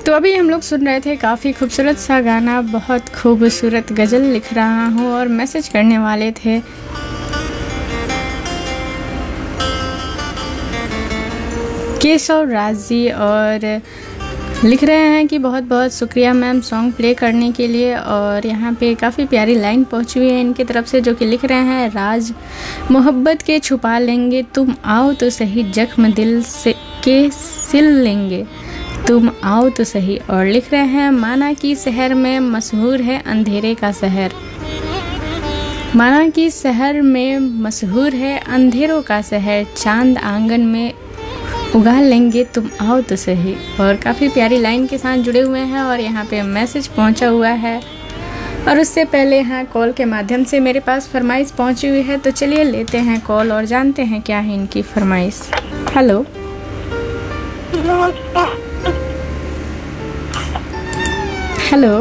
तो अभी हम लोग सुन रहे थे काफ़ी खूबसूरत सा गाना, बहुत खूबसूरत गज़ल लिख रहा हूँ, और मैसेज करने वाले थे केशव राज जी, और लिख रहे हैं कि बहुत बहुत शुक्रिया मैम सॉन्ग प्ले करने के लिए। और यहाँ पे काफ़ी प्यारी लाइन पहुँची हुई है इनकी तरफ से, जो कि लिख रहे हैं, राज मोहब्बत के छुपा लेंगे, तुम आओ तो सही, जख्म दिल से के सिल लेंगे, तुम आओ तो सही। और लिख रहे हैं, माना की शहर में मशहूर है अंधेरे का शहर, माना की शहर में मशहूर है अंधेरों का शहर, चांद आंगन में उगा लेंगे, तुम आओ तो सही। और काफ़ी प्यारी लाइन के साथ जुड़े हुए हैं, और यहाँ पे मैसेज पहुँचा हुआ है। और उससे पहले यहाँ कॉल के माध्यम से मेरे पास फरमाइश पहुँची हुई है, तो चलिए लेते हैं कॉल और जानते हैं क्या है इनकी फरमाइश। हेलो, हेलो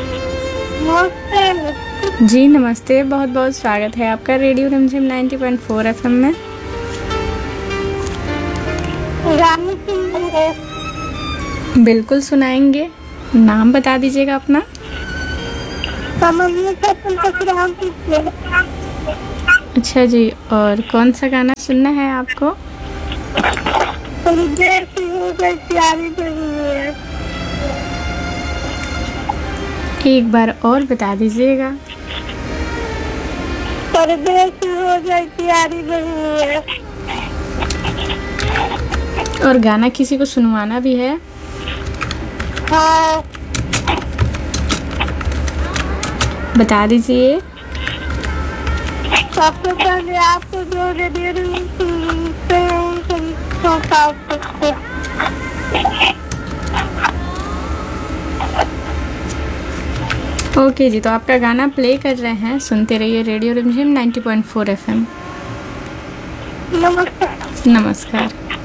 जी, नमस्ते, बहुत बहुत स्वागत है आपका रेडियो रिमझिम 90.4 FM में। बिल्कुल सुनाएंगे, नाम बता दीजिएगा अपना। अच्छा जी, और कौन सा गाना सुनना है आपको? एक बार और बता दीजिएगा। और गाना किसी को सुनवाना भी है? हाँ। बता दीजिए। सबसे पहले आपको जो ओके जी, तो आपका गाना प्ले कर रहे हैं, सुनते रहिए रेडियो रिमझिम 90.4 FM। नमस्कार। नमस्कार।